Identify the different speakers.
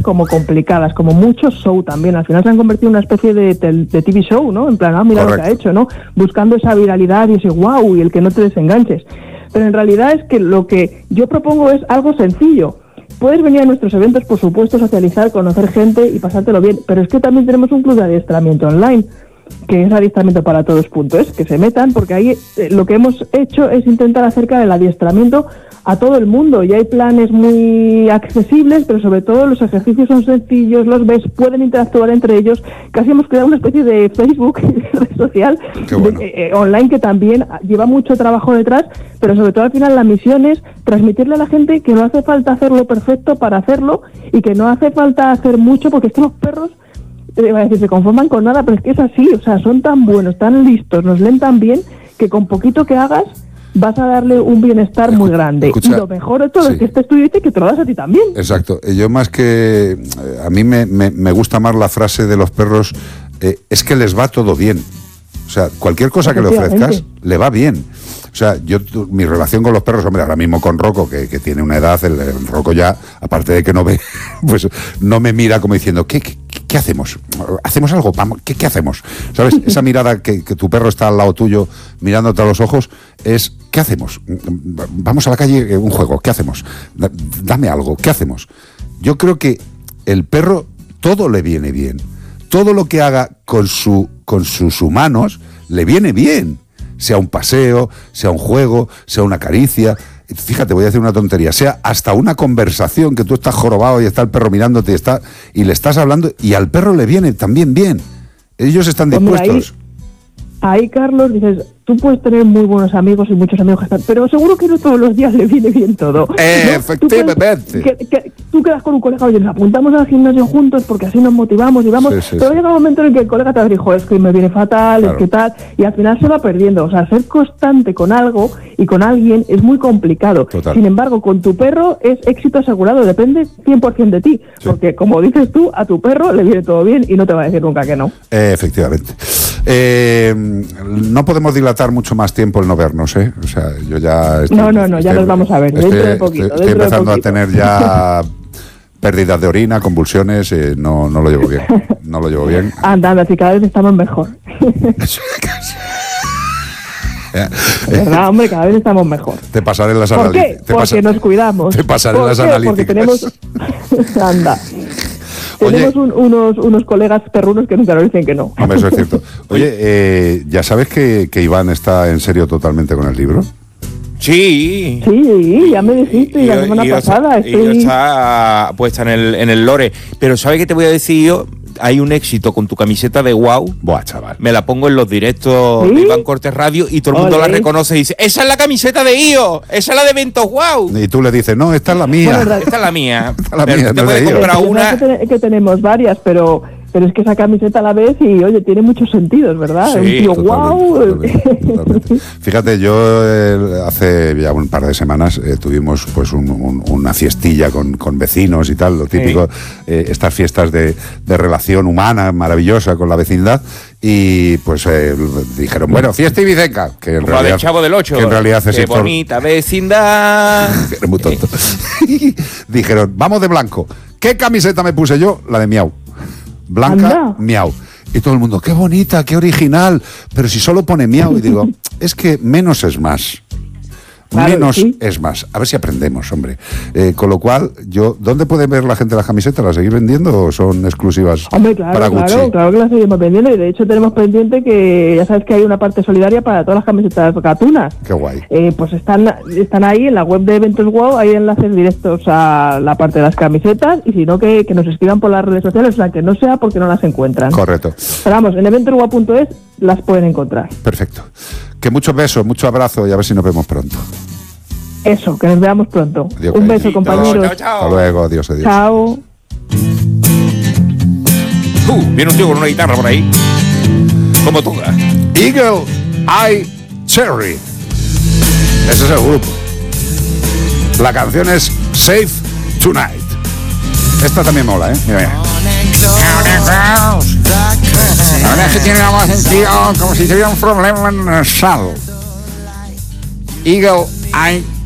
Speaker 1: como complicadas, como mucho show también. Al final se han convertido en una especie de TV show, ¿no? En plan, mira lo que ha hecho, ¿no? Buscando esa viralidad y ese wow y el que no te desenganches. Pero en realidad es que lo que yo propongo es algo sencillo. Puedes venir a nuestros eventos, por supuesto, socializar, conocer gente y pasártelo bien, pero es que también tenemos un club de adiestramiento online, que es adiestramientoparatodos.es, que se metan, porque ahí lo que hemos hecho es intentar acercar el adiestramiento a todo el mundo, y hay planes muy accesibles, pero sobre todo los ejercicios son sencillos, los ves, pueden interactuar entre ellos. Casi hemos creado una especie de Facebook, red social,
Speaker 2: bueno.
Speaker 1: online, que también lleva mucho trabajo detrás, pero sobre todo al final la misión es transmitirle a la gente que no hace falta hacerlo perfecto para hacerlo, y que no hace falta hacer mucho, porque es que los perros, iba a decir, se conforman con nada, pero es que es así, o sea, son tan buenos, tan listos, nos leen tan bien, que con poquito que hagas vas a darle un bienestar muy grande.
Speaker 2: Escucha,
Speaker 1: y lo mejor de todo es que este estudio dice que te lo das a ti también.
Speaker 2: Exacto. Yo más que... A mí me gusta más la frase de los perros, es que les va todo bien. O sea, cualquier cosa que le ofrezcas, le va bien. O sea, mi relación con los perros, hombre, ahora mismo con Rocco, que tiene una edad, el Rocco ya, aparte de que no ve, pues no me mira como diciendo, ¿qué hacemos? ¿Hacemos algo? ¿Qué hacemos? ¿Sabes? Esa mirada que tu perro está al lado tuyo, mirándote a los ojos, es, ¿qué hacemos? Vamos a la calle, un juego, ¿qué hacemos? Dame algo, ¿qué hacemos? Yo creo que el perro todo le viene bien. Todo lo que haga con sus humanos le viene bien. Sea un paseo, sea un juego, sea una caricia. Fíjate, voy a decir una tontería. Sea hasta una conversación, que tú estás jorobado y está el perro mirándote y le estás hablando, y al perro le viene también bien. Ellos están dispuestos.
Speaker 1: Ahí, Carlos, dices, tú puedes tener muy buenos amigos y muchos amigos que están, pero seguro que no todos los días le viene bien todo.
Speaker 2: Efectivamente.
Speaker 1: Tú quedas con un colega, oye, nos apuntamos al gimnasio juntos porque así nos motivamos y vamos, pero llega un momento en el que el colega te dijo, es que me viene fatal, claro, es que tal, y al final se va perdiendo. O sea, ser constante con algo y con alguien es muy complicado.
Speaker 2: Total.
Speaker 1: Sin embargo, con tu perro es éxito asegurado, depende 100% de ti, porque como dices tú, a tu perro le viene todo bien y no te va a decir nunca que no.
Speaker 2: Efectivamente. No podemos dilatar mucho más tiempo el no vernos, ¿eh? O sea, yo ya...
Speaker 1: ya nos vamos a ver, dentro de poquito.
Speaker 2: Estoy empezando a tener ya pérdidas de orina, convulsiones, no lo llevo bien. No lo llevo bien.
Speaker 1: Anda, si cada vez estamos mejor. ¿Verdad, hombre? Cada vez estamos mejor.
Speaker 2: Te pasaré las analíticas.
Speaker 1: Porque nos cuidamos.
Speaker 2: Te pasaré las analíticas.
Speaker 1: Porque tenemos... Anda. Tenemos unos colegas perrunos que nunca nos dicen que no.
Speaker 2: Hombre, eso es cierto. Oye, ¿ya sabes que Iván está en serio totalmente con el libro?
Speaker 3: Sí.
Speaker 1: Sí, ya me dijiste la semana pasada.
Speaker 3: Y está puesta en el lore. Pero ¿sabes qué te voy a decir yo? Hay un éxito con tu camiseta de Wow.
Speaker 2: Buah, chaval.
Speaker 3: Me la pongo en los directos de Iván Cortés Radio y todo el mundo la reconoce y dice, ¡esa es la camiseta de IO! ¡Esa es la de Eventos Wow!
Speaker 2: Y tú le dices, no, esta es la mía.
Speaker 3: Bueno, esta es la mía.
Speaker 2: Esta es la mía,
Speaker 3: te puedes comprar una.
Speaker 1: Es que tenemos varias, pero es que esa camiseta la ves y, oye, tiene muchos sentidos, ¿verdad?
Speaker 3: Sí,
Speaker 1: un tío
Speaker 2: totalmente. Fíjate, yo hace ya un par de semanas tuvimos pues una fiestilla con vecinos y tal, lo típico, estas fiestas de relación humana maravillosa con la vecindad, y pues dijeron, bueno, fiesta ibicenca, que en realidad,
Speaker 3: del Chavo del Ocho,
Speaker 2: que en realidad es
Speaker 3: qué bonita vecindad.
Speaker 2: Eres muy tonto. Dijeron, vamos de blanco. ¿Qué camiseta me puse yo? La de Miau. Blanca,
Speaker 1: Anda.
Speaker 2: Miau. Y todo el mundo, qué bonita, qué original. Pero si solo pone Miau, y digo, es que menos es más.
Speaker 1: Claro,
Speaker 2: menos
Speaker 1: sí.
Speaker 2: es más. A ver si aprendemos, hombre. Con lo cual, ¿dónde puede ver la gente las camisetas? ¿Las seguís vendiendo o son exclusivas para Gucci?
Speaker 1: Claro que las seguimos vendiendo, y de hecho tenemos pendiente que ya sabes que hay una parte solidaria para todas las camisetas gatunas.
Speaker 2: Qué guay.
Speaker 1: Pues están ahí en la web de Eventos Wow, hay enlaces directos a la parte de las camisetas, y si no que nos escriban por las redes sociales, o sea, que no sea porque no las encuentran.
Speaker 2: Correcto.
Speaker 1: Pero vamos, en eventoswow.es las pueden encontrar.
Speaker 2: Perfecto. Que muchos besos, mucho abrazo y a ver si nos vemos pronto.
Speaker 1: Eso, que nos veamos pronto.
Speaker 2: Adiós,
Speaker 1: un beso, compañeros.
Speaker 3: Chao, chao.
Speaker 2: Hasta luego, adiós.
Speaker 1: Chao.
Speaker 3: Viene un tío con una guitarra por ahí. Como toca.
Speaker 2: Eagle Eye Cherry. Ese es el grupo. La canción es Safe Tonight. Esta también mola, ¿eh? Mira. La verdad es que tiene la voz sentido como si tuviera un problema nasal. Eagle Eye